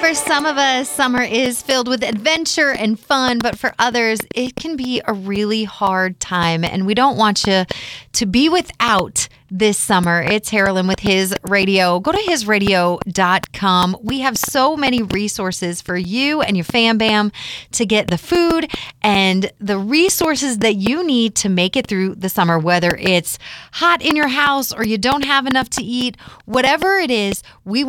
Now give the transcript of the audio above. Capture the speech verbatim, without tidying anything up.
For some of us, summer is filled with adventure and fun, but for others, it can be a really hard time, and we don't want you to be without this summer. It's Harlan with His Radio. Go to his radio dot com. We have so many resources for you and your fam bam to get the food and the resources that you need to make it through the summer, whether it's hot in your house or you don't have enough to eat, whatever it is, we